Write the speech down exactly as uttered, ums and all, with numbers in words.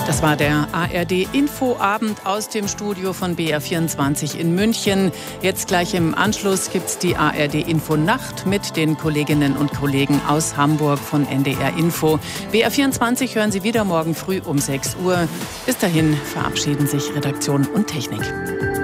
Das war der A R D-Infoabend aus dem Studio von B R vierundzwanzig in München. Jetzt gleich im Anschluss gibt es die A R D-Info-Nacht mit den Kolleginnen und Kollegen aus Hamburg von N D R Info. B R vierundzwanzig hören Sie wieder morgen früh um sechs Uhr. Bis dahin verabschieden sich Redaktion und Technik.